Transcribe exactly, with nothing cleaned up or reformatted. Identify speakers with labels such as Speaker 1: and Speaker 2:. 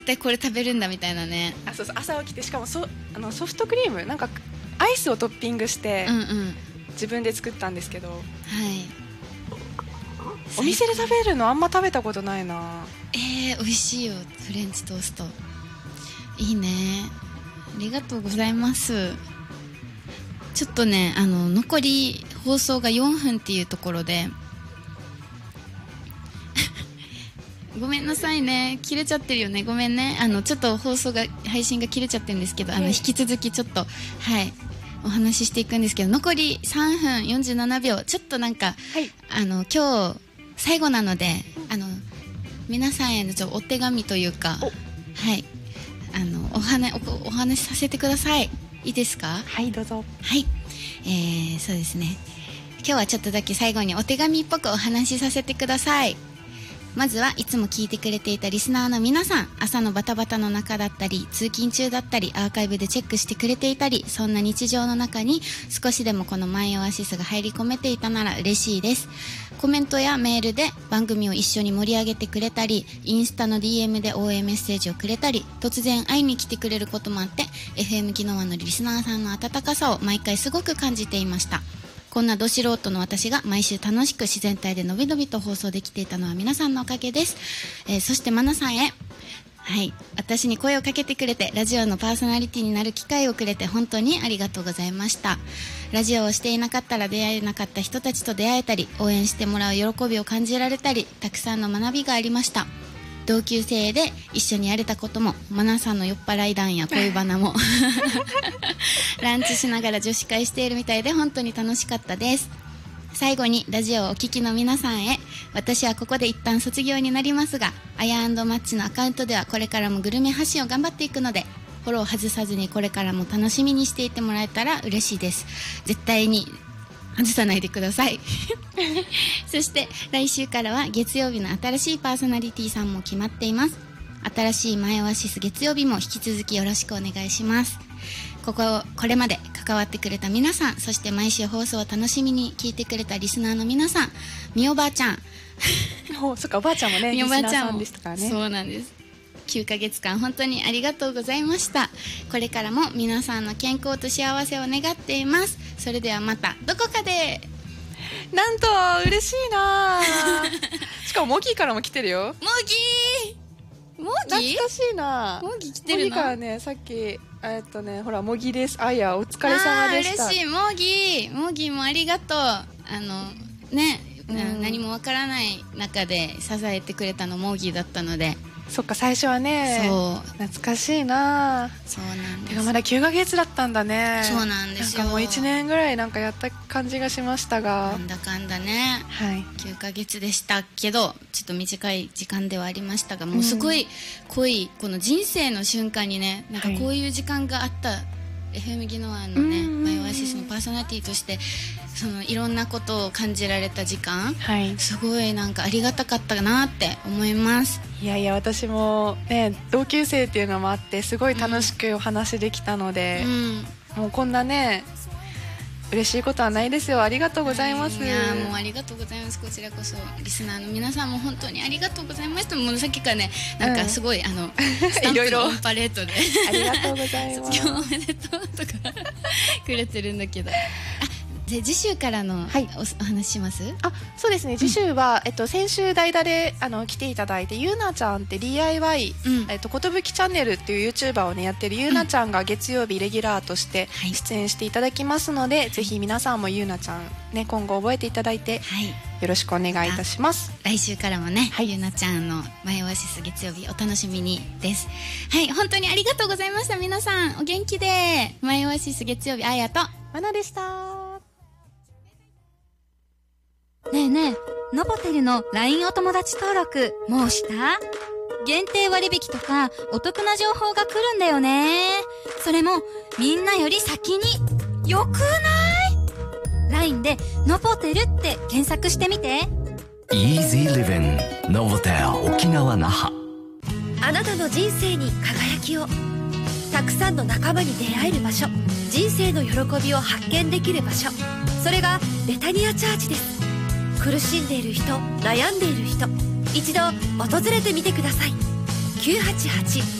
Speaker 1: でこれ食べるんだみたいなね。
Speaker 2: あ、そうそう、朝起きて、しかもそあのソフトクリームなんかアイスをトッピングして、
Speaker 1: うんうん、
Speaker 2: 自分で作ったんですけど、はい、
Speaker 1: お
Speaker 2: 店で食べるのあんま食べたことないな。
Speaker 1: えー、美味しいよフレンチトースト。いいね、ありがとうございます。ちょっとね、あの残り放送がよんぷんっていうところでごめんなさいね、切れちゃってるよね、ごめんね。あのちょっと放送が配信が切れちゃってるんですけど、あの引き続きちょっとはいお話ししていくんですけど、残りさんぷんよんじゅうななびょう、ちょっとなんか、はい、あの今日最後なので、あの皆さんへのちょお手紙というか、はい、あのお話 お, お話しさせてください。いいですか？
Speaker 2: はい、どうぞ。
Speaker 1: はい、えー、そうですね、今日はちょっとだけ最後にお手紙っぽくお話しさせてください。まずはいつも聞いてくれていたリスナーの皆さん、朝のバタバタの中だったり、通勤中だったり、アーカイブでチェックしてくれていたり、そんな日常の中に少しでもこのマイオアシスが入り込めていたなら嬉しいです。コメントやメールで番組を一緒に盛り上げてくれたり、インスタの ディーエム で応援メッセージをくれたり、突然会いに来てくれることもあって、 エフエム ギノワのリスナーさんの温かさを毎回すごく感じていました。こんなど素人の私が毎週楽しく自然体でのびのびと放送できていたのは皆さんのおかげです。えー、そしてマナさんへ、はい、私に声をかけてくれてラジオのパーソナリティになる機会をくれて本当にありがとうございました。ラジオをしていなかったら出会えなかった人たちと出会えたり、応援してもらう喜びを感じられたり、たくさんの学びがありました。同級生で一緒にやれたことも、マナさんの酔っ払い談や恋バナもランチしながら女子会しているみたいで本当に楽しかったです。最後にラジオをお聞きの皆さんへ、私はここで一旦卒業になりますが、アヤ&マッチのアカウントではこれからもグルメ発信を頑張っていくので、フォロー外さずにこれからも楽しみにしていてもらえたら嬉しいです。絶対に外さないでくださいそして来週からは月曜日の新しいパーソナリティさんも決まっています。新しいマイオアシス月曜日も引き続きよろしくお願いします。こここれまで関わってくれた皆さん、そして毎週放送を楽しみに聞いてくれたリスナーの皆さん、みおばあちゃん
Speaker 2: おそっか、おばあちゃんもね、
Speaker 1: みおばあちゃんも
Speaker 2: リスナーさんでしたからね。
Speaker 1: そうなんです。きゅうかげつかん本当にありがとうございました。これからも皆さんの健康と幸せを願っています。それではまたどこかで。
Speaker 2: なんと嬉しいなしかもモギーからも来てるよ。
Speaker 1: モギーモギー
Speaker 2: 懐かしいな。
Speaker 1: モギー来てるの。
Speaker 2: モギーからね、さっきえっとね、ほら、モギーです、あやお疲れ様でした。
Speaker 1: あ嬉しい、モギーモギーもありがとう。あのね、うん、何もわからない中で支えてくれたのモギーだったので。
Speaker 2: そっか、最初はね、そう懐かしいな。
Speaker 1: そうなんです。
Speaker 2: てかまだきゅうかげつだったんだね。
Speaker 1: そうなんですよ。
Speaker 2: なんかもういちねんぐらいなんかやった感じがしましたが、
Speaker 1: なんだかんだね、はい、きゅうかげつでしたけど、ちょっと短い時間ではありましたが、もうすごい濃いこの人生の瞬間にね、なんかこういう時間があった、はい、エフエム ギノワのね、マイオアシスのパーソナリティとしてそのいろんなことを感じられた時間、はい、すごいなんかありがたかったなって思います。
Speaker 2: いやいや、私もね、同級生っていうのもあってすごい楽しくお話できたので、うん、もうこんなね嬉しいことはないですよ。ありがとうございます。
Speaker 1: いやもうありがとうございます。こちらこそリスナーの皆さんも本当にありがとうございました。もうさっきからね、なんかすごい、うん、あのスタンプのオンパレードで
Speaker 2: ありがとうございます
Speaker 1: 卒業おめでとうとかくれてるんだけど、あで次週からの、はい、お, お話します。
Speaker 2: あ、そうですね、次週は、うん、えっと、先週代打であの来ていただいて、ゆうなちゃんって ディーアイワイ、うん、えっと、ことぶきチャンネルっていう YouTuber を、ね、やってるゆうなちゃんが月曜日レギュラーとして出演していただきますので、はい、ぜひ皆さんもゆうなちゃん、ね、今後覚えていただいて、はい、よろしくお願いいたします。
Speaker 1: 来週からもね、はい、ゆうなちゃんのマイオアシス月曜日お楽しみにです。はい、本当にありがとうございました。皆さんお元気で。マイオアシス月曜日、あやと
Speaker 2: まなでした。
Speaker 3: ねえねえ、ノボテルの ライン お友達登録もうした？限定割引とかお得な情報が来るんだよね。それもみんなより先に。よくない？ ライン でノボテルって検索してみて。
Speaker 4: Easy Living ノボテル沖縄那覇。
Speaker 5: あなたの人生に輝きを。たくさんの仲間に出会える場所、人生の喜びを発見できる場所、それがベタニアチャーチです。苦しんでいる人、悩んでいる人、一度訪れてみてください。 きゅうはちはち